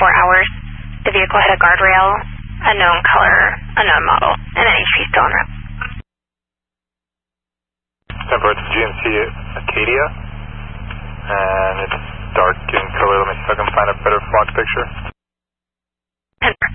hours. The vehicle hit a guardrail, unknown color, unknown model, and an HP still en route. Denver, it's GMC Acadia, and it's dark in color. Let me see if I can find a better flock picture.